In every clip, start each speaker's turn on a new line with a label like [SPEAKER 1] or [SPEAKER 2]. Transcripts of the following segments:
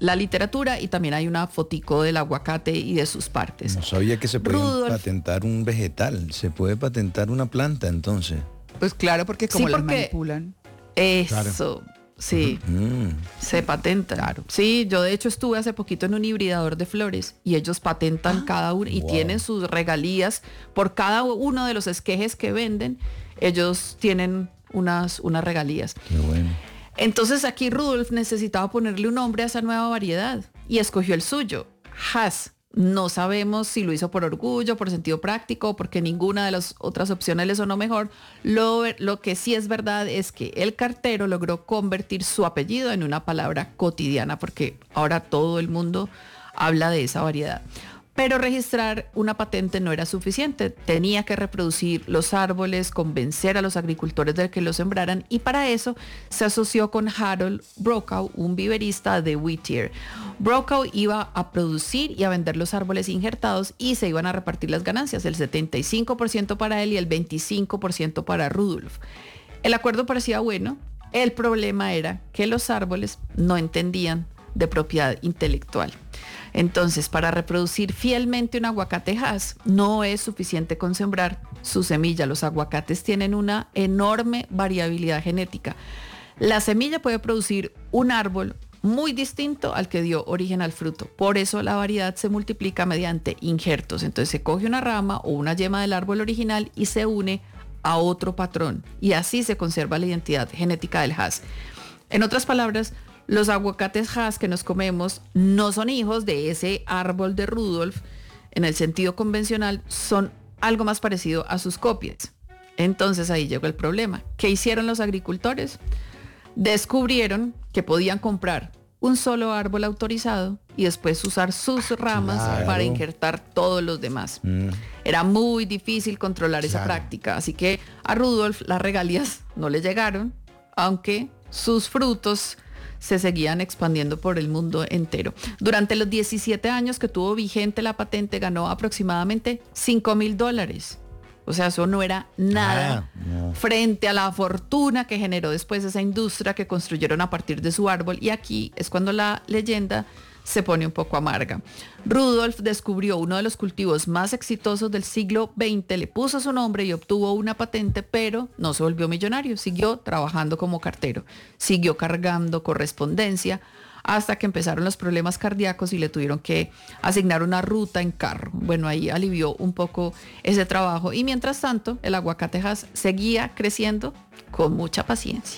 [SPEAKER 1] la literatura y también hay una fotico del aguacate y de sus partes.
[SPEAKER 2] No sabía que se podía
[SPEAKER 1] Rudolf,
[SPEAKER 2] patentar un vegetal, se puede patentar una planta entonces.
[SPEAKER 3] Pues claro, porque como
[SPEAKER 1] Sí,
[SPEAKER 3] las
[SPEAKER 1] porque-
[SPEAKER 3] manipulan.
[SPEAKER 1] eso, sí, se patenta.
[SPEAKER 3] Claro.
[SPEAKER 1] Sí, yo de hecho estuve hace poquito en un hibridador de flores y ellos patentan cada uno y
[SPEAKER 2] wow.
[SPEAKER 1] tienen sus regalías por cada uno de los esquejes que venden. Ellos tienen unas regalías.
[SPEAKER 2] Qué bueno.
[SPEAKER 1] Entonces aquí Rudolf necesitaba ponerle un nombre a esa nueva variedad y escogió el suyo, Hass. No sabemos si lo hizo por orgullo, por sentido práctico, porque ninguna de las otras opciones le sonó mejor. Lo que sí es verdad es que el cartero logró convertir su apellido en una palabra cotidiana, porque ahora todo el mundo habla de esa variedad. Pero registrar una patente no era suficiente, tenía que reproducir los árboles, convencer a los agricultores de que los sembraran y para eso se asoció con Harold Brokaw, un viverista de Whittier. Brokaw iba a producir y a vender los árboles injertados y se iban a repartir las ganancias, el 75% para él y el 25% para Rudolf. El acuerdo parecía bueno, el problema era que los árboles no entendían de propiedad intelectual. Entonces, para reproducir fielmente un aguacate Hass, no es suficiente con sembrar su semilla. Los aguacates tienen una enorme variabilidad genética. La semilla puede producir un árbol muy distinto al que dio origen al fruto. Por eso la variedad se multiplica mediante injertos. Entonces se coge una rama o una yema del árbol original y se une a otro patrón. Y así se conserva la identidad genética del Hass. En otras palabras, los aguacates Hass que nos comemos no son hijos de ese árbol de Rudolf. En el sentido convencional, son algo más parecido a sus copias. Entonces ahí llegó el problema. ¿Qué hicieron los agricultores? Descubrieron que podían comprar un solo árbol autorizado y después usar sus ramas
[SPEAKER 2] claro.
[SPEAKER 1] para injertar todos los demás. Era muy difícil controlar esa práctica, así que a Rudolf las regalías no le llegaron, aunque sus frutos se seguían expandiendo por el mundo entero. Durante los 17 años que tuvo vigente la patente, ganó aproximadamente $5,000. O sea, eso no era nada frente a la fortuna que generó después esa industria que construyeron a partir de su árbol. Y aquí es cuando la leyenda se pone un poco amarga. Rudolf descubrió uno de los cultivos más exitosos del siglo XX, le puso su nombre y obtuvo una patente, pero no se volvió millonario. Siguió trabajando como cartero, siguió cargando correspondencia hasta que empezaron los problemas cardíacos y le tuvieron que asignar una ruta en carro. Bueno, ahí alivió un poco ese trabajo y mientras tanto el aguacate Hass seguía creciendo con mucha paciencia.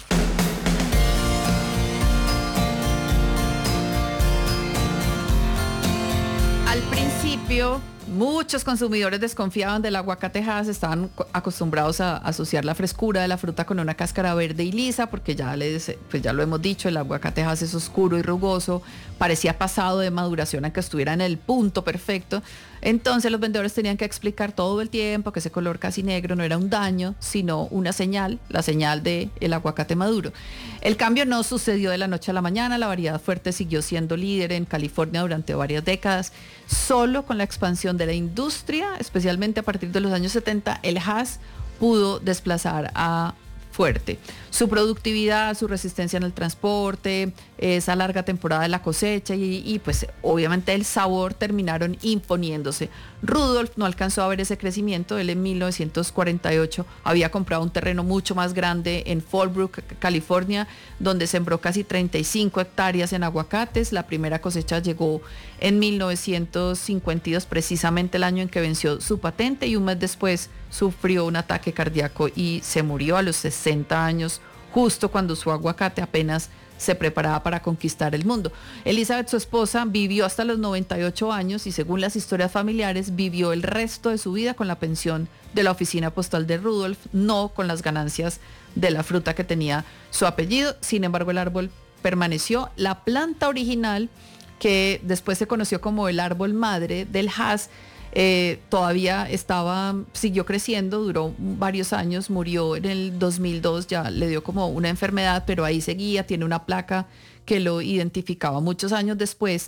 [SPEAKER 1] Al principio, muchos consumidores desconfiaban del aguacate Hass, estaban acostumbrados a asociar la frescura de la fruta con una cáscara verde y lisa, porque pues ya lo hemos dicho, el aguacate Hass es oscuro y rugoso, parecía pasado de maduración aunque estuviera en el punto perfecto. Entonces los vendedores tenían que explicar todo el tiempo que ese color casi negro no era un daño, sino una señal, la señal del aguacate maduro. El cambio no sucedió de la noche a la mañana, la variedad fuerte siguió siendo líder en California durante varias décadas. Solo con la expansión de la industria, especialmente a partir de los años 70, el Hass pudo desplazar a Fuerte. Su productividad, su resistencia en el transporte, esa larga temporada de la cosecha y pues obviamente el sabor terminaron imponiéndose. Rudolf no alcanzó a ver ese crecimiento. Él en 1948 había comprado un terreno mucho más grande en Fallbrook, California, donde sembró casi 35 hectáreas en aguacates. La primera cosecha llegó en 1952, precisamente el año en que venció su patente, y un mes después sufrió un ataque cardíaco y se murió a los 60 años, justo cuando su aguacate apenas se preparaba para conquistar el mundo. Elizabeth, su esposa, vivió hasta los 98 años y según las historias familiares vivió el resto de su vida con la pensión de la oficina postal de Rudolf, no con las ganancias de la fruta que tenía su apellido. Sin embargo, el árbol permaneció. La planta original, que después se conoció como el árbol madre del Hass, todavía siguió creciendo, duró varios años, murió en el 2002, ya le dio como una enfermedad, pero ahí seguía, tiene una placa que lo identificaba muchos años después.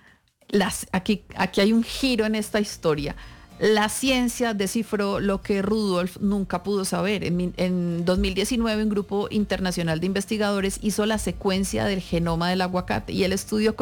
[SPEAKER 1] Aquí hay un giro en esta historia. La ciencia descifró lo que Rudolf nunca pudo saber. En 2019 un grupo internacional de investigadores hizo la secuencia del genoma del aguacate y el estudio